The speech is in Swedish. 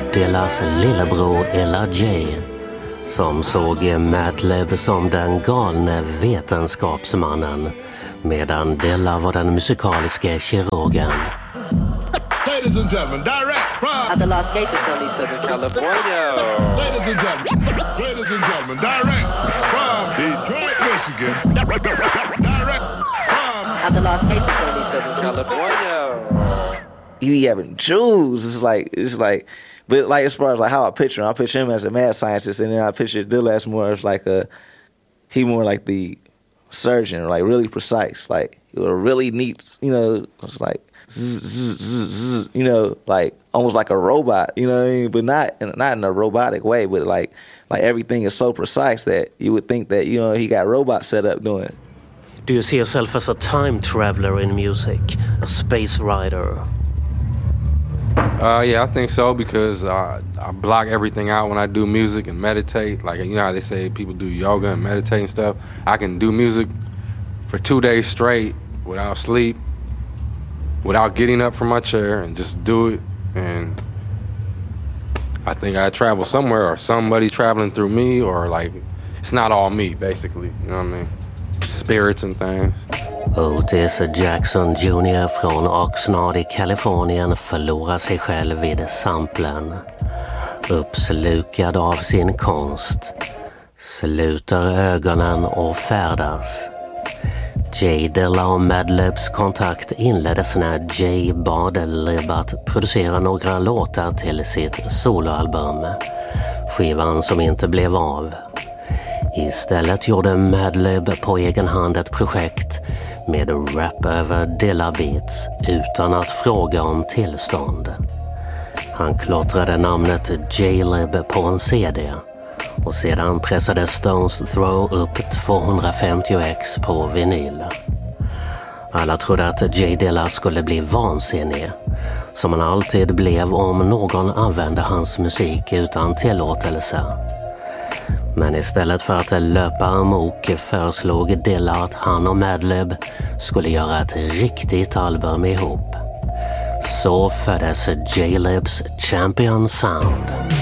Dillas lillebror Ella J, som såg Madlib som den galne vetenskapsmannen, medan Dilla var den musikaliska kirurgen. Ladies and gentlemen, direct from at the Las Gator Sunday Southern California. Ladies and gentlemen, direct from Detroit, Michigan. Direct from at the Las Gator Sunday Southern California. You be having jewels. It's like, but like as far as like how I picture him as a mad scientist, and then I picture Dilla as more as like he more like the surgeon, like really precise, like a really neat, it's like, like almost like a robot, you know what I mean? But not in a robotic way, but like everything is so precise that you would think that, he got robots set up doing it. Do you see yourself as a time traveler in music, a space rider? Yeah, I think so, because I block everything out when I do music and meditate. Like, you know how they say people do yoga and meditate and stuff? I can do music for 2 days straight without sleep, without getting up from my chair, and just do it. And I think I travel somewhere, or somebody traveling through me, or like, it's not all me, basically, you know what I mean? Spirits and things. Otis Jackson Jr. från Oxnard i Kalifornien förlorar sig själv vid samplen. Uppslukad av sin konst, sluter ögonen och färdas. J Dilla och Madlibs kontakt inleddes när J bad Lib att producera några låtar till sitt soloalbum, skivan som inte blev av. Istället gjorde Madlib på egen hand ett projekt med rap över Dilla beats utan att fråga om tillstånd. Han klottrade namnet J-Lib på en CD och sedan pressade Stones Throw upp 250x på vinyl. Alla trodde att J Dilla skulle bli vansinnig, som han alltid blev om någon använde hans musik utan tillåtelse. Men istället för att löpa amok föreslog Dilla att han och Madlib skulle göra ett riktigt album ihop. Så föddes J-Libs Champion Sound.